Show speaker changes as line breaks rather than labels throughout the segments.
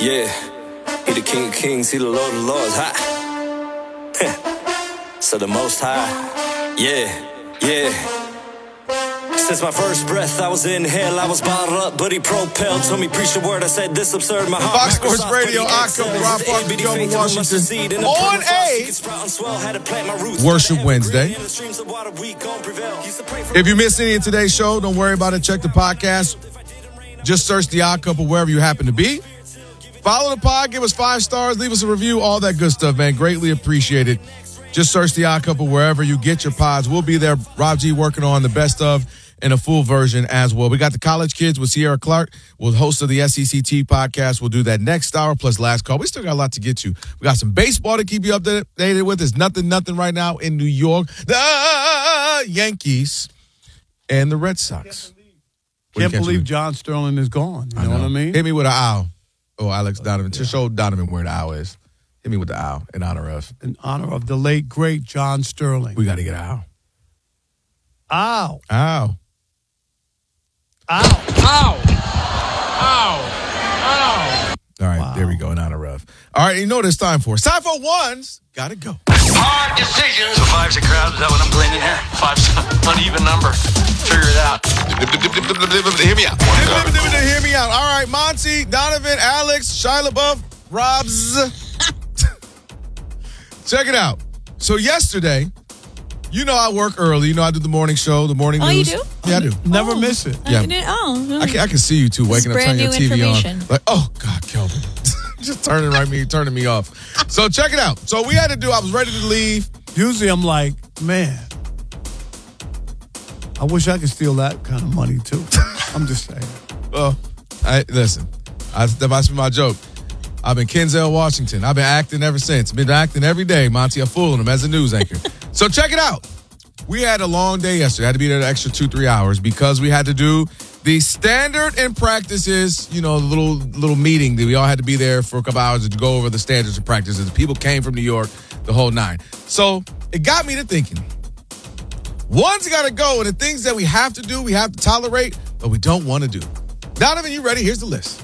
Yeah, he the King of Kings, he the Lord of Lords, ha. So the Most High, yeah. Since my first breath, I was in hell, I was bottled up, but he propelled. Told me, preach the word, I said, this absurd, my heart.
Fox Sports Radio, October, Rob Parker, Joe Washington, on a Worship Wednesday. If you missed any of today's show, don't worry about it. Check the podcast. Just search The Odd Couple wherever you happen to be. Follow the pod, give us 5 stars, leave us a review, all that good stuff, man. Greatly appreciate it. Just search The Odd Couple wherever you get your pods. We'll be there. Rob G working on the best of and a full version as well. We got the College Kids with Sierra Clark. We'll host of the SECT podcast. We'll do that next hour plus last call. We still got a lot to get to. We got some baseball to keep you updated with. There's nothing right now in New York. The Yankees and the Red Sox.
Can't believe John Sterling is gone. You know what I mean?
Hit me with an owl. Oh, Alex Donovan. Just show Donovan where the owl is. Hit me with the owl in honor of.
In honor of the late, great John Sterling.
We got to get an owl.
Ow.
Ow.
Ow.
Ow. Ow. Ow.
All right, There we go, in honor of. All right, you know what it's time for. It's time for ones. Got to go.
Hard decisions. So 5's a crowd. Is that what I'm playing in here? 5's an uneven number. Figure it out.
Hear me out. Hear me out. All right, Monty, Donovan, Alex, Shia LaBeouf, Robs. Check it out. So yesterday, you know I work early. You know I do the morning show, the morning news.
You do?
Yeah, I do.
Never miss it.
Yeah.
I
can see you two waking up, turning your TV on. Like, oh, God, Kelvin. Just turning me off. So check it out. So we had to do, I was ready to leave.
Usually I'm like, man, I wish I could steal that kind of money too. I'm just saying.
Well, listen, that must be my joke. I've been Kenzel Washington. I've been acting ever since. Been acting every day, Monty. I'm fooling him as a news anchor. So check it out. We had a long day yesterday. I had to be there an extra 2-3 hours because we had to do the standard and practices, the little meeting that we all had to be there for a couple hours to go over the standards and practices. People came from New York, the whole 9. So it got me to thinking, one's got to go, and the things that we have to do, we have to tolerate, but we don't want to do. Donovan, you ready? Here's the list.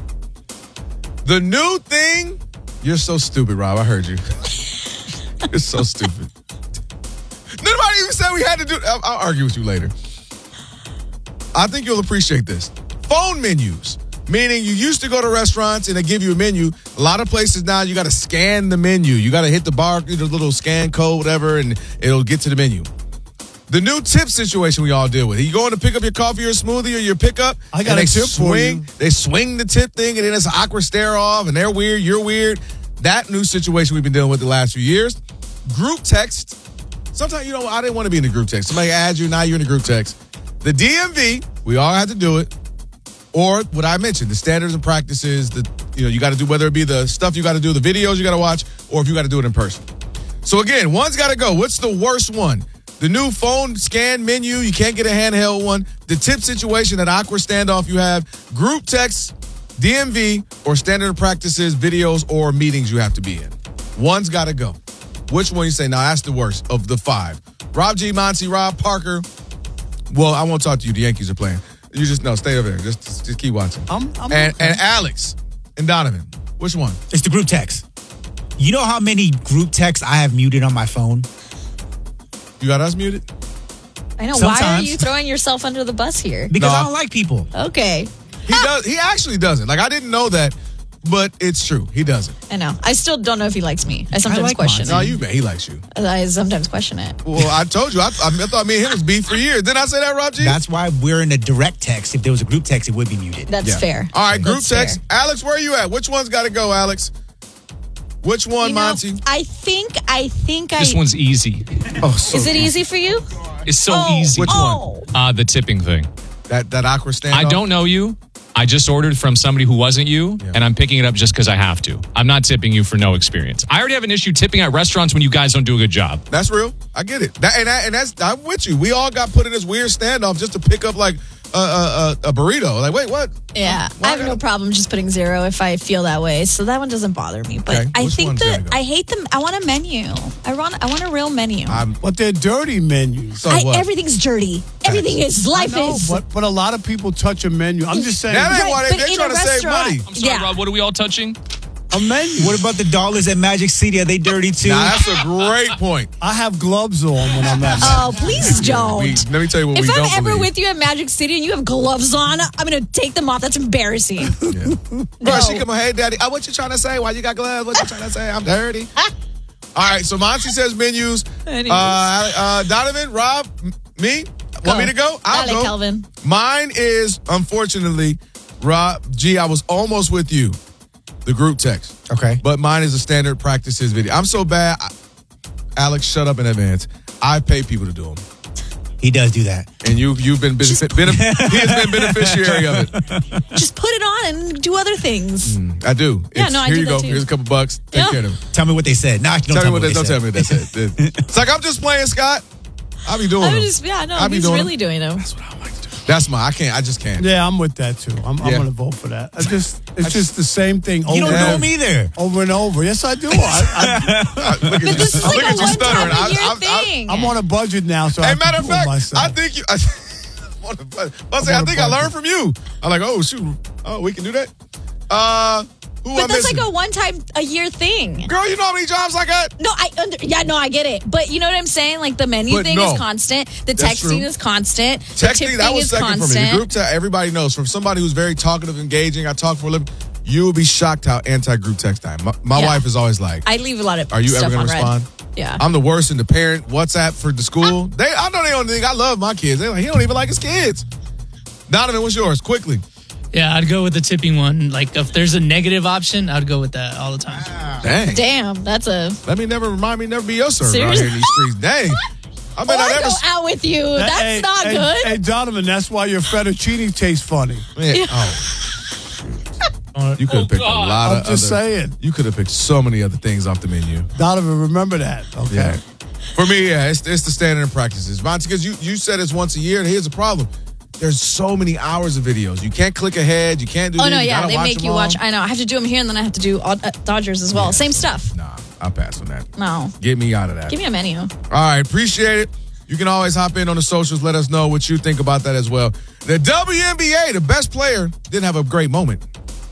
The new thing, you're so stupid, Rob. I heard you. You're so stupid. Nobody even said we had to do it. I'll argue with you later. I think you'll appreciate this. Phone menus, meaning you used to go to restaurants and they give you a menu. A lot of places now you got to scan the menu. You got to hit the bar, the little scan code, whatever, and it'll get to the menu. The new tip situation we all deal with. You going to pick up your coffee or smoothie or your pickup?
I got a tip for you.
They swing the tip thing and then it's an awkward stare off and they're weird, you're weird. That new situation we've been dealing with the last few years. Group text. Sometimes, I didn't want to be in the group text. Somebody adds you, now you're in the group text. The DMV, we all had to do it. Or what I mentioned, the standards and practices, you got to do, whether it be the stuff you got to do, the videos you got to watch, or if you got to do it in person. So again, one's got to go. What's the worst one? The new phone scan menu, you can't get a handheld one. The tip situation, that awkward standoff you have. Group text, DMV, or standard practices, videos, or meetings you have to be in. One's got to go. Which one you say, now that's the worst of the 5? Rob G, Monty, Rob Parker. Well, I won't talk to you. The Yankees are playing. You just, stay over there. Just keep watching. And Alex and Donovan, which one?
It's the group text. You know how many group texts I have muted on my phone?
You got us muted?
I know.
Sometimes.
Why are you throwing yourself under the bus here?
Because I don't like people.
Okay.
He does. He actually doesn't. I didn't know that, but it's true. He doesn't.
I know. I still don't know if he likes me. I sometimes question
No,
it.
he likes you.
I sometimes question it.
Well, I told you. I thought me and him was beef for years. Didn't I say that, Rob G?
That's why we're in a direct text. If there was a group text, it would be muted.
That's fair.
All right, group
That's
text.
fair.
Alex, where are you at? Which one's got to go, Alex? Which one, Monty?
I think
This one's easy.
Oh, so
Is it easy for you?
It's so easy.
Which one?
The tipping thing.
That awkward standoff?
I don't know you. I just ordered from somebody who wasn't you, and I'm picking it up just because I have to. I'm not tipping you for no experience. I already have an issue tipping at restaurants when you guys don't do a good job.
That's real. I get it. And that's, I'm with you. We all got put in this weird standoff just to pick up, a burrito. Like, wait, what?
Yeah,
Why
I have no
gotta-
problem just putting 0 if I feel that way. So that one doesn't bother me. But
Okay,
I
which
think
one's
that
gonna go?
I hate them. I want a menu. I want a real menu.
But they're dirty menus.
So what?
Everything's dirty. Everything is. Life
No,
is.
but a lot of people touch a menu. I'm just saying,
That ain't why
but
they're
in
trying
a
to save
restaurant-
money.
I'm sorry,
Yeah.
Rob. What are we all touching?
a menu.
What about the dollars at Magic City? Are they dirty too?
Now, that's a great point.
I have gloves on when I'm at.
Oh, please don't.
Let me tell you what
If
we
I'm
don't
ever
believe.
with you at Magic City and you have gloves on, I'm going to take them off. That's embarrassing.
Bro, she come on, hey, daddy. What you trying to say? Why you got gloves? What you trying to say? I'm dirty. All right, so Monty says menus. Donovan, Rob, me? Want me to go? I'll
Dale,
go.
Kelvin.
Mine is, unfortunately, Rob, G, I was almost with you. The group text.
Okay.
But mine is a standard practices video. I'm so bad. Alex, shut up in advance. I pay people to do them.
He does do that.
And you've been he has been beneficiary of it.
Just put it on and do other things.
I do.
Yeah, no, I
here
do
you
that
go.
too.
Here's a couple bucks. Take
Yeah.
care of them.
Tell me what they said. Nah, don't
Tell me what
they
don't
said.
tell me what they said. It's like I'm just playing, Scott. I'll be doing
I
them.
was just,
I'll be
he's
doing
really
them.
doing them.
That's what I like to do. That's my. I just can't.
Yeah, I'm with that too. I'm
Yeah.
going to vote for that. It's just the same thing over
You don't
and
know
over,
him either.
over and over. Yes, I do.
Look at
But
you.
this is
Look
like
at
a
you
one
stuttering.
time a year thing.
I'm on a budget now, so I
Hey,
have
matter
to
of
do it
fact,
myself.
I think you. I think I learned from you. I'm like, oh shoot, oh we can do that. Who
But
I'm
that's
missing?
like a one time a year thing.
Girl, you know how many jobs I got?
No, I get it. But you know what I'm saying? Like the menu
But
thing
no.
is constant. The
That's
texting
true.
is constant. The
Texting,
tip
that
thing
was
is
second for me.
constant.
The group text, everybody knows. From somebody who's very talkative, engaging, I talk for a living, you will be shocked how anti-group text I am. My
Yeah.
wife is always like,
I leave a lot of
are you
stuff
ever going
on
to respond?
red. Yeah.
I'm the worst in the parent WhatsApp for the school. I know they don't think I love my kids. They're like, he don't even like his kids. Donovan, what's yours? Quickly.
Yeah, I'd go with the tipping one. Like, if there's a negative option, I'd go with that all the time.
Dang.
Damn, that's a.
Remind me never be your server out
Seriously?
here in these streets. Dang. I may
Or
not ever.
go out with you. That's
Hey,
not
hey,
good.
Hey, Donovan, that's why your fettuccine tastes funny.
Yeah. Oh. You could have picked a
God.
lot
I'm
of
just
other.
saying.
You could have picked so many other things off the menu.
Donovan, remember that. Okay.
Yeah. For me, yeah, it's the standard practices. Monty, because you said it's once a year, and here's the problem. There's so many hours of videos. You can't click ahead. You can't do
Oh
these.
no,
You
yeah,
gotta
they make
them
you
all.
watch. I know. I have to do them here, and then I have to do Dodgers as well. Same stuff.
Nah, I'll pass on that.
No,
Get me out of that.
give me a menu.
All right, appreciate it. You can always hop in on the socials. Let us know what you think about that as well. The WNBA, the best player, didn't have a great moment.